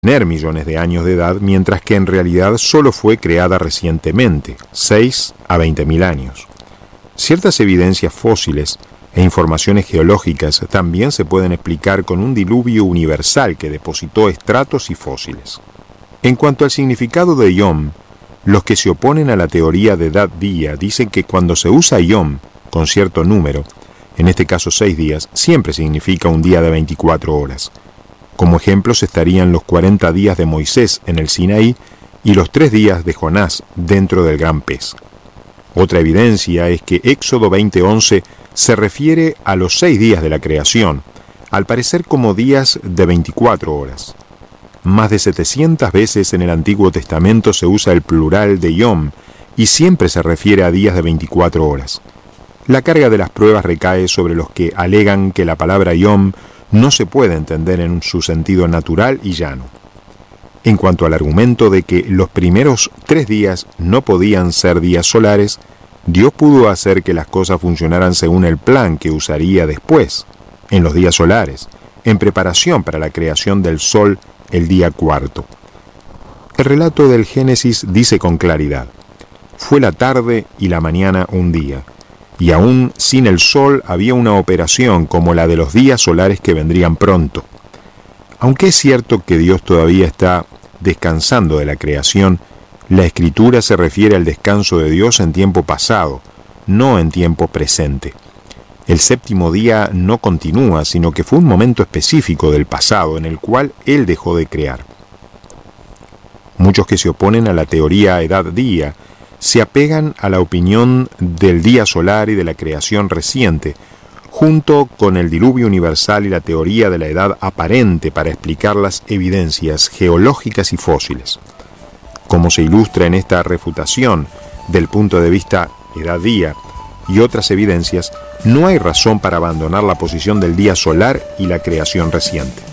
tener millones de años de edad, mientras que en realidad solo fue creada recientemente, 6 a 20.000 años. Ciertas evidencias fósiles e informaciones geológicas también se pueden explicar con un diluvio universal que depositó estratos y fósiles. En cuanto al significado de Yom, los que se oponen a la teoría de edad-día dicen que cuando se usa Yom con cierto número, en este caso 6 días, siempre significa un día de 24 horas. Como ejemplos estarían los 40 días de Moisés en el Sinaí y los 3 días de Jonás dentro del gran pez. Otra evidencia es que Éxodo 20:11 se refiere a los 6 días de la creación, al parecer como días de 24 horas. Más de 700 veces en el Antiguo Testamento se usa el plural de Yom y siempre se refiere a días de 24 horas. La carga de las pruebas recae sobre los que alegan que la palabra Yom no se puede entender en su sentido natural y llano. En cuanto al argumento de que los primeros 3 días no podían ser días solares, Dios pudo hacer que las cosas funcionaran según el plan que usaría después, en los días solares, en preparación para la creación del sol el día cuarto. El relato del Génesis dice con claridad: fue la tarde y la mañana un día, y aún sin el sol había una operación como la de los días solares que vendrían pronto. Aunque es cierto que Dios todavía está descansando de la creación, la Escritura se refiere al descanso de Dios en tiempo pasado, no en tiempo presente. El séptimo día no continúa, sino que fue un momento específico del pasado en el cual Él dejó de crear. Muchos que se oponen a la teoría edad-día se apegan a la opinión del día solar y de la creación reciente, junto con el diluvio universal y la teoría de la edad aparente para explicar las evidencias geológicas y fósiles. Como se ilustra en esta refutación del punto de vista edad-día y otras evidencias, no hay razón para abandonar la posición del día solar y la creación reciente.